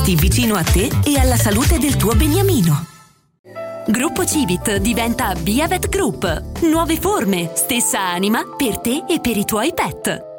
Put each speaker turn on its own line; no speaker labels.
vicino a te e alla salute del tuo beniamino. Gruppo Civit diventa Biavet Group. Nuove forme, stessa anima per te e per i tuoi pet.